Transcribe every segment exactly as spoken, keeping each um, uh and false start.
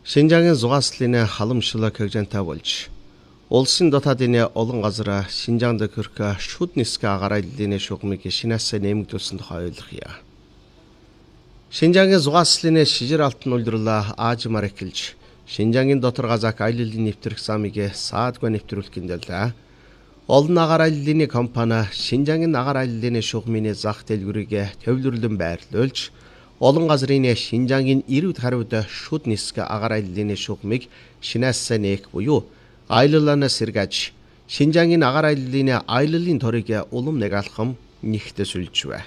Шинжаагийн зугааслын халамжлал хөгжөнтэй болж улсын дотоодын олон газар Шинжаанд хүрэх шүд нисгэ агаарлалын шугамыг шинээс нэмэгдүүлсэн тухай ойлгоё. Шинжаагийн зугааслын шижир алтан үйлдвэрлэл аажмаар эхэлж Шинжаагийн дотор газак аяллалын нэвтрэх замыг саадгүй нэвтрүүлэх гиндэлээ. Олон агаарлалын компани Шинжаагийн агаарлалын шугамын зах дэлгүүрийг төвлөрлөн байрлуулж олон газрын Шинжаагийн ирүүд хариуд шүд нисгэ агаарлалын шугамыг шинээс нээх буюу аяллалаас сэргээж Шинжаагийн агаарлалын аяллалын торыг улам нэг алхам нэгтэсүүлж байна.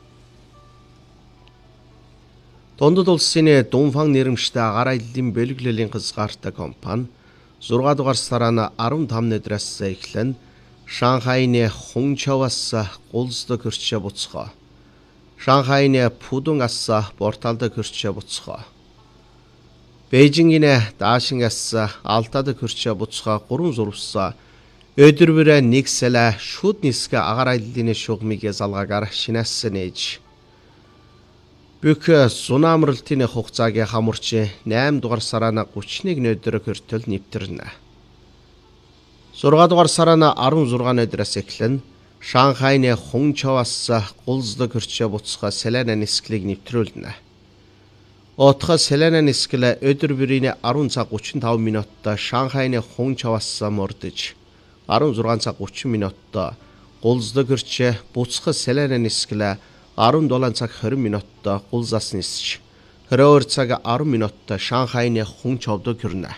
Дундад улсын Дунфан нэрмжтэй агаарлалын бэлэглэлийн хязгаартай компани зургаан дугаар сараа арван тавны өдрөөс эхлэн Шанхайны Хунчжоуоос гулсдаг хөрчөө буцхоо. Шанхайны Пудунгаас порталд хөрчөө буцхоо. Бээжингийн Даашингаас Алтад хөрчөө буцхоо гурван зурвас өдөр бүр нэг сал шүд нисгэ агаарлалын шугамыг залгаагаар шинээс нээж бүх сунамралтын хугацааг хамарч найман дугаар сараа гуравны өдөр хүртэл нэвтэрнэ. зургаан дугаар сараа арван зургааны өдрөөс эхлэн Шанхайны Хунчжоуоос гулсдаг хөрчөө буцхоо Селена нисгэлийг нэвтрүүлнэ. Отхо Селена нисгэл өдөр бүрийн арван цаг гучин таван минутад Шанхайны Хунчжоуоос мордож арван зургаан цаг гучин минутад гулсдаг хөрчөө буцхоо Селена нисгэл арван дулаан цаг хорин минутад гулсаас нисж хорин цаг арван минутад Шанхайны Хунчжоуд хүрнэ.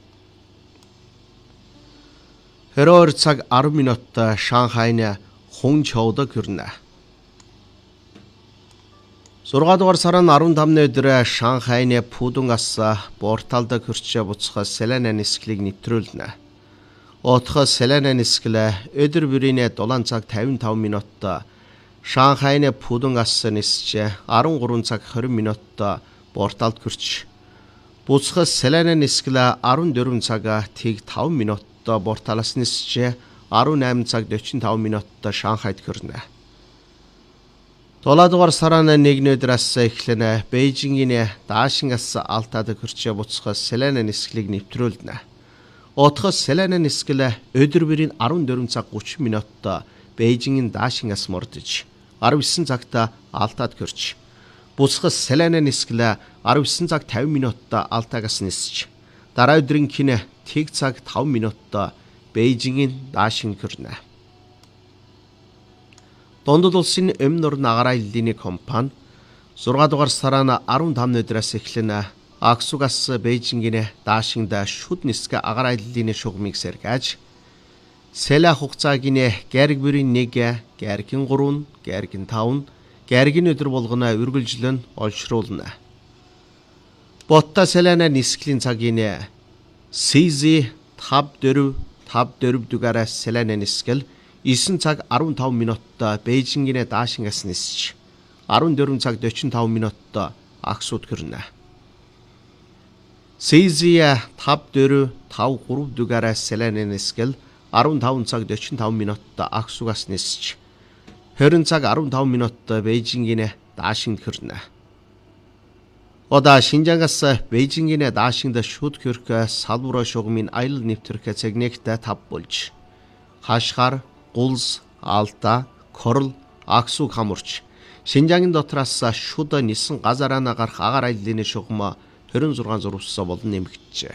хорин цаг арван минутад Шанхайны Хунчжоуд хүрнэ. зургаан дугаар сараа арван тавны өдөр Шанхайны Пудунгаас порталд хөрчөө буцхоо Селена нисгэлийг нэвтрүүлнэ. Отхо Селена нисгэл өдөр бүрийн дулаан цаг тавин таван минутад Шанхайны Пудунгаас нисж арван гурван цаг хорин минутад порталд хөрч буцхоо Селена нисгэл арван дөрвөн цаг тэг таван минутад порталаас нисж арван найман цаг дөрвөн таван минутад Шанхайд хүрнэ. долоо дугаар сараа нэгний өдрөөс эхлэн Бээжингийн Даашингаас Алтад хөрчөө буцхоо Селена нисгэлийг нэвтрүүлнэ. Отхо Селена нисгэл өдөр бүрийн арван дөрвөн цаг гучин минутад Бээжингийн Даашингаас мордож арван есөн цагт Алтад хөрч буцхоо Селена нисгэл арван есөн цаг тавин минутад Алтагаас нисж дараа өдрийн кинэ тэг цаг таван минутад Бээжингийн Даашинг хүрнэ. Дундад улсын өмнө нурны агаарлалын компани зургаан дугаар сараа арван тавны өдрөөс эхлэн Аксугаас Бээжингийн Даашингд шүд нисгэ агаарлалын шугамыг сэргээж Сэлэ хугацаагийн гэрэг бүрийн нэг, гэргийн гурван, гэргийн таван, гэргийн өдөр болгоно үргэлжлэн олшруулна. Ботта Селена нисгэлийн цагийн си зет тав дөрөв тав дөрөв дугаар Селена нисгэл есөн цаг арван таван минутад Бээжингийн Даашингаас нисж арван дөрвөн цаг дөрвөн таван минутад Аксуд хүрнэ. си зет тав дөрөв тав гурав дугаар Селена нисгэл арван таван цаг дөрвөн таван минутад Аксугаас нисж хорин цаг арван таван минутад Бээжингийн Даашингд хүрнэ. Ода Шинжаагаас Бээжингийн Даашингд шүд хөрөх салбар шугамын аялал нэвтрэх цагнэгт тав болж Хашгаар, Гулс, Алта, Корл, Аксуг хамарч Шинжаагийн дотроос шүд нисэн газараа гарах агаар аяллалын шугам хорин зургаан зурвас болон нэмэгдэжээ.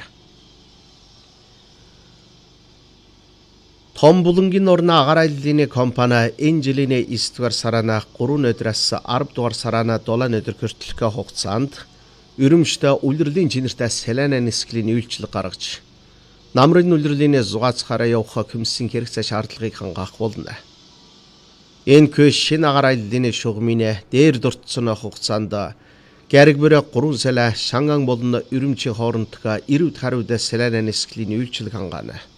Том булангийн нурны агаарлалын компани энэ жилийн эсрэг дугаар сараа гурван өдрөөс арав дугаар сараа дулаан өдөр хүртэлх хугацаанд өрөмжтэй улирлын чинэртэй Селена нисгэлийн үйлчлэг гаргаж намрын улирлын зугаацхаараа явах комиссийн хэрэгцээ шаардлагыг хангах болно. Энэ кэш шинэ агаарлалын шугамын дээр дурдсан хугацаанд гэрэг бүр гурван сал Шанган болон өрөмжийн хоорондох ирүүд хариуд Селена нисгэлийн үйлчлэг хангаана.